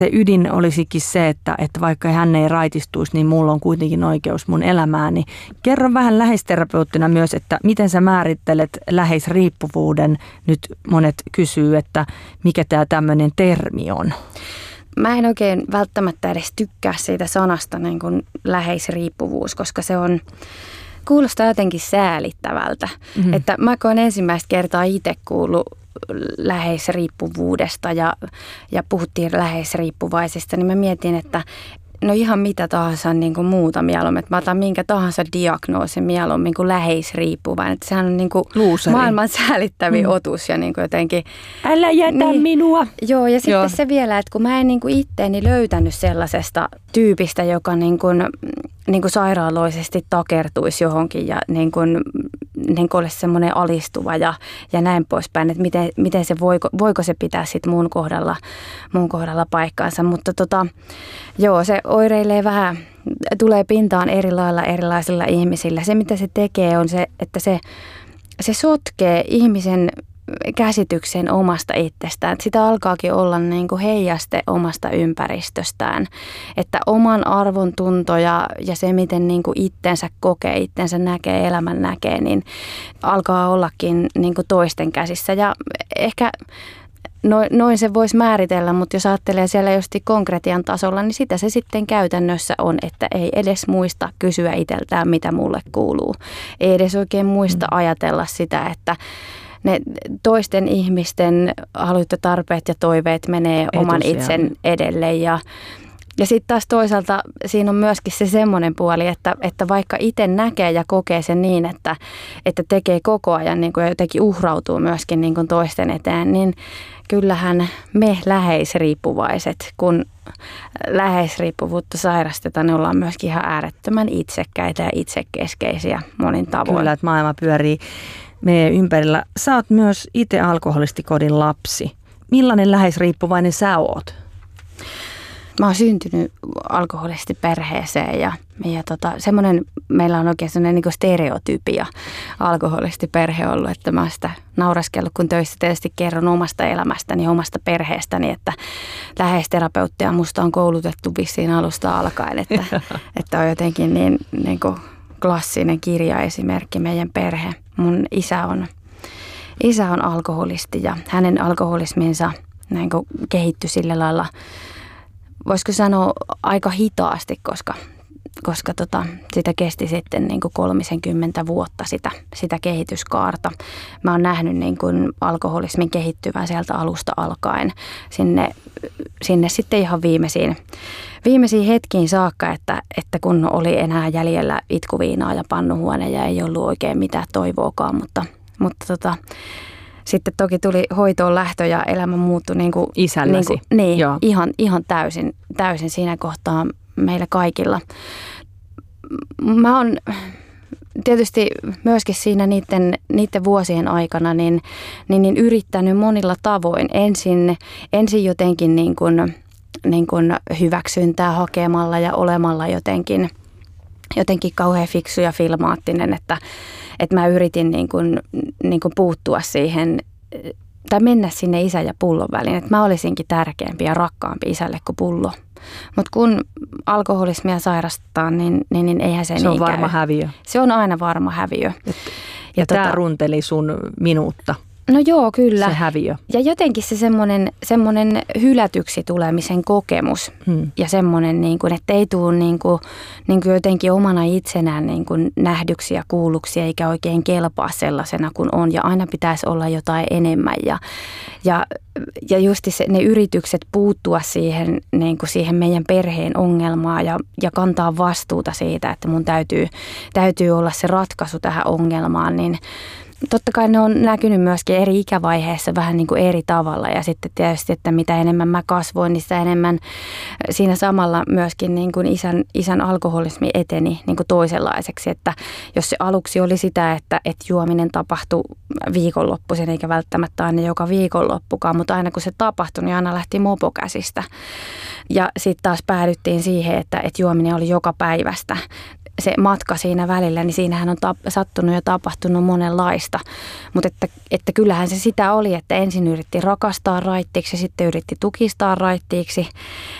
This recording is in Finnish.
Se ydin olisikin se, että vaikka hän ei raitistuisi, niin mulla on kuitenkin oikeus mun elämääni. Kerro vähän läheisterapeuttina myös, että miten sä määrittelet läheisriippuvuuden. Nyt monet kysyy, että mikä tämä tämmöinen termi on. Mä en oikein välttämättä edes tykkää siitä sanasta niin kuin läheisriippuvuus, koska se kuulostaa jotenkin säälittävältä. Mm-hmm. Että mä oon ensimmäistä kertaa itse kuullut läheisriippuvuudesta ja puhuttiin läheisriippuvaisista, niin mä mietin, että no ihan mitä tahansa niin kuin muuta mieluummin. Että mä otan minkä tahansa diagnoosin mieluummin kuin läheisriippuvainen. Että sehän on niin kuin maailman säälittävin otus ja niin kuin jotenkin. Älä jätä minua. Joo, ja sitten se vielä, että kun mä en niin kuin itteeni löytänyt sellaisesta tyypistä, joka niin kuin sairaaloisesti takertuisi johonkin ja niin kuin olisi semmoinen alistuva ja näin poispäin, että miten se voiko se pitää sitten mun kohdalla paikkaansa, mutta se oireilee vähän, tulee pintaan eri lailla erilaisilla ihmisillä. Se mitä se tekee on se, että se sotkee ihmisen käsityksen omasta itsestään. Sitä alkaakin olla niin kuin heijaste omasta ympäristöstään. Että oman arvon tunto ja se, miten niin kuin itsensä kokee, itsensä näkee, elämän näkee, niin alkaa ollakin niin kuin toisten käsissä. Ja ehkä noin se voisi määritellä, mutta jos ajattelee siellä josti konkretian tasolla, niin sitä se sitten käytännössä on, että ei edes muista kysyä itseltään, mitä mulle kuuluu. Ei edes oikein muista ajatella sitä, että ne toisten ihmisten halut ja tarpeet ja toiveet menee oman itsen edelle ja sitten taas toisaalta siinä on myöskin se semmoinen puoli, että vaikka itse näkee ja kokee sen niin, että tekee koko ajan niin kuin jotenkin uhrautuu myöskin niin kuin toisten eteen, niin kyllähän me läheisriippuvaiset, kun läheisriippuvuutta sairastetaan, niin ollaan myöskin ihan äärettömän itsekkäitä ja itsekeskeisiä monin tavoin. Kyllä, että maailma pyörii meidän ympärillä. Sä oot myös itse alkoholistikodin lapsi. Millainen läheisriippuvainen sä oot? Mä oon syntynyt alkoholistiperheeseen ja semmoinen, meillä on oikein semmoinen niin kuin stereotypia alkoholistiperhe ollut, että mä oon sitä nauraskellut, kun töissä tietysti kerron omasta elämästäni, omasta perheestäni, että läheisterapeuttia musta on koulutettu vissiin alusta alkaen, että on jotenkin niin kuin klassinen kirjaesimerkki meidän perhe. Mun isä on alkoholisti ja hänen alkoholisminsa niin kuin kehittyi sillä lailla, voisiko sanoa aika hitaasti, koska sitä kesti sitten niin kuin 30 vuotta sitä kehityskaarta. Mä oon nähnyt niin kuin alkoholismin kehittyvän sieltä alusta alkaen sinne sitten ihan viimeisiin hetkiin saakka, että kun oli enää jäljellä itkuviinaa ja pannuhuone ja ei ollut oikein mitään toivoakaan, mutta sitten toki tuli hoitoon lähtö ja elämä muuttui niin kuin isälläsi. Ihan täysin siinä kohtaa meillä kaikilla. Mä oon tietysti myöskin siinä niiden vuosien aikana niin yrittänyt monilla tavoin. Ensin jotenkin niin kuin hyväksyntää hakemalla ja olemalla jotenkin kauhean fiksu ja filmaattinen, että mä yritin niin kuin puuttua siihen tai mennä sinne isän ja pullon väliin, että mä olisinkin tärkeämpi ja rakkaampi isälle kuin pullo. Mutta kun alkoholismia sairastaa, niin eihän se niin käy. Se on varma häviö. Se on aina varma häviö. Ja tämä runteli sun minuutta. No joo, kyllä. Se häviö. Ja jotenkin se semmoinen hylätyksi tulemisen kokemus ja semmoinen, niin kuin, että ei tule niin kuin jotenkin omana itsenään niin kuin nähdyksi ja kuulluksi eikä oikein kelpaa sellaisena kuin on. Ja aina pitäisi olla jotain enemmän. Ja just ne yritykset puuttua siihen, niin kuin siihen meidän perheen ongelmaan ja kantaa vastuuta siitä, että mun täytyy olla se ratkaisu tähän ongelmaan, niin totta kai ne on näkynyt myöskin eri ikävaiheessa vähän niin kuin eri tavalla ja sitten tietysti, että mitä enemmän mä kasvoin, niin sitä enemmän siinä samalla myöskin niin kuin isän alkoholismi eteni niin kuin toisenlaiseksi, että jos se aluksi oli sitä, että juominen tapahtui viikonloppuisin eikä välttämättä aina joka viikonloppukaan, mutta aina kun se tapahtui, niin aina lähti mopo käsistä. Ja sitten taas päädyttiin siihen, että juominen oli joka päivästä. Se matka siinä välillä, niin siinähän on sattunut ja tapahtunut monenlaista. Mutta että kyllähän se sitä oli, että ensin yritti rakastaa raittiiksi ja sitten yritti tukistaa raittiiksi.